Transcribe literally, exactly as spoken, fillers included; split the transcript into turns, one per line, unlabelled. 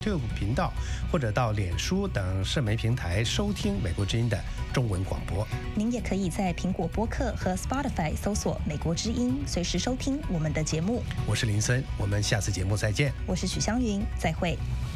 YouTube 频道，或者到脸书等社媒平台收听美国之音的中文广播。
您也可以在苹果播客和 Spotify 搜索美国之音，随时收听我们的节目。
我是林森，我们下次节目再见。
我是许湘云，再会。